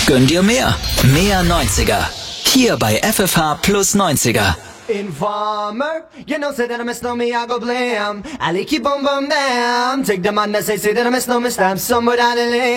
Gönn dir mehr. Mehr 90er. Hier bei FFH plus 90er. Informer, you know, say that I miss no me, I go blam. I keep on bum down. Take the man that say that I miss no me, stab somewhere down the lane.